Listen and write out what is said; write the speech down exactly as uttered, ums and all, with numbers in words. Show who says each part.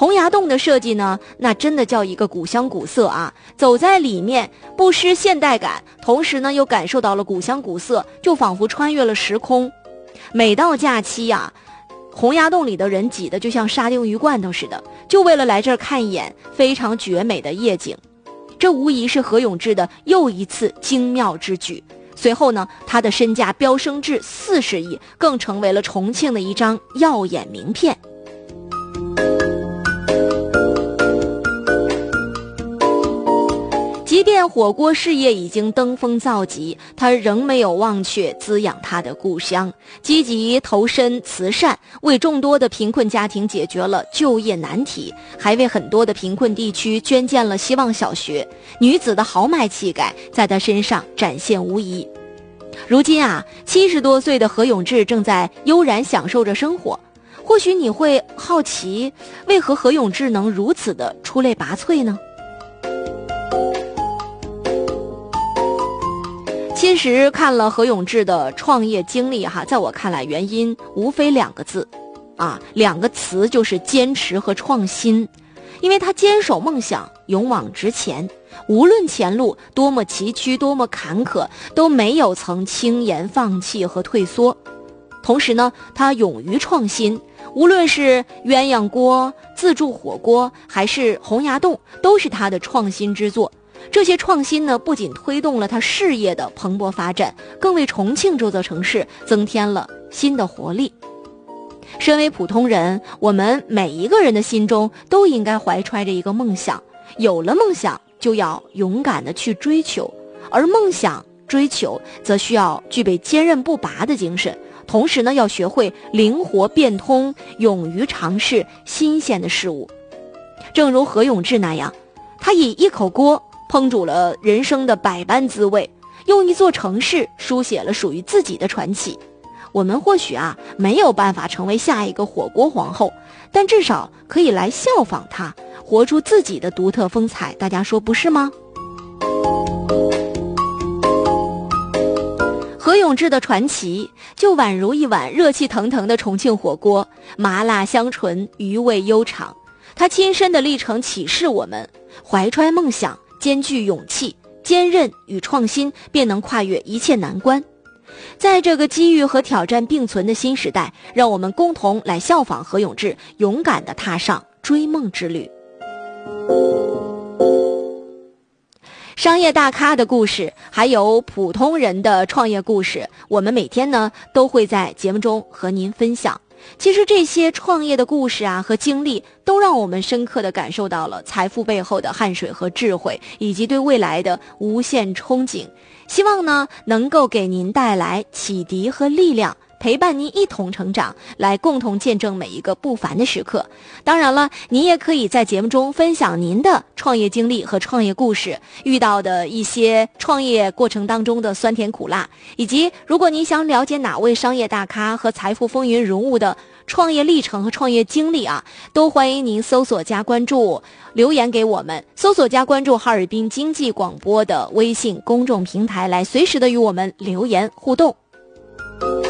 Speaker 1: 洪崖洞的设计呢，那真的叫一个古香古色啊，走在里面不失现代感，同时呢又感受到了古香古色，就仿佛穿越了时空。每到假期啊，洪崖洞里的人挤得就像沙丁鱼罐头似的，就为了来这儿看一眼非常绝美的夜景。这无疑是何永志的又一次精妙之举。随后呢，他的身价飙升至四十亿，更成为了重庆的一张耀眼名片。即便火锅事业已经登峰造极，他仍没有忘却滋养他的故乡，积极投身慈善，为众多的贫困家庭解决了就业难题，还为很多的贫困地区捐建了希望小学。女子的豪迈气概在他身上展现无遗。如今啊，七十多岁的何永志正在悠然享受着生活。或许你会好奇，为何何永志能如此的出类拔萃呢？其实看了何永志的创业经历哈，在我看来原因无非两个字啊，两个词，就是坚持和创新。因为他坚守梦想，勇往直前，无论前路多么崎岖多么坎坷，都没有曾轻言放弃和退缩。同时呢，他勇于创新，无论是鸳鸯锅、自助火锅还是洪崖洞，都是他的创新之作。这些创新呢，不仅推动了他事业的蓬勃发展，更为重庆这座城市增添了新的活力。身为普通人，我们每一个人的心中都应该怀揣着一个梦想，有了梦想就要勇敢地去追求，而梦想追求则需要具备坚韧不拔的精神，同时呢，要学会灵活变通，勇于尝试新鲜的事物。正如何永志那样，他以一口锅烹煮了人生的百般滋味，用一座城市书写了属于自己的传奇。我们或许啊没有办法成为下一个火锅皇后，但至少可以来效仿她，活出自己的独特风采，大家说不是吗？何永志的传奇就宛如一碗热气腾腾的重庆火锅，麻辣香醇，余味悠长。他亲身的历程启示我们，怀揣梦想，兼具勇气、坚韧与创新，便能跨越一切难关。在这个机遇和挑战并存的新时代，让我们共同来效仿何永志，勇敢地踏上追梦之旅。商业大咖的故事，还有普通人的创业故事，我们每天呢都会在节目中和您分享。其实这些创业的故事啊和经历，都让我们深刻地感受到了财富背后的汗水和智慧，以及对未来的无限憧憬。希望呢能够给您带来启迪和力量，陪伴您一同成长，来共同见证每一个不凡的时刻。当然了，您也可以在节目中分享您的创业经历和创业故事，遇到的一些创业过程当中的酸甜苦辣，以及如果您想了解哪位商业大咖和财富风云人物的创业历程和创业经历啊，都欢迎您搜索加关注，留言给我们，搜索加关注哈尔滨经济广播的微信公众平台，来随时的与我们留言互动。